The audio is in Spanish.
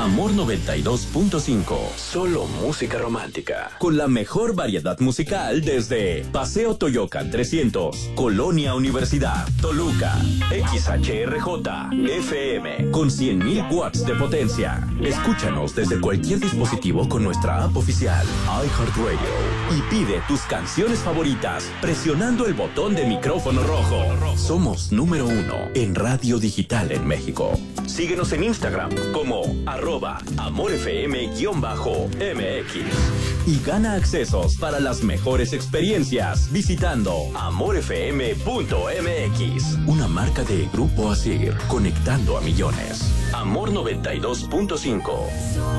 Amor 92.5. Solo música romántica. Con la mejor variedad musical desde Paseo Toyocan 300, Colonia Universidad, Toluca, XHRJ, FM, con 100.000 watts de potencia. Escúchanos desde cualquier dispositivo con nuestra app oficial, iHeartRadio. Y pide tus canciones favoritas presionando el botón de micrófono rojo. Somos número 1 en radio digital en México. Síguenos en Instagram como @amorfm_mx y gana accesos para las mejores experiencias visitando amorfm.mx, una marca de Grupo Asir, conectando a millones. Amor 92.5.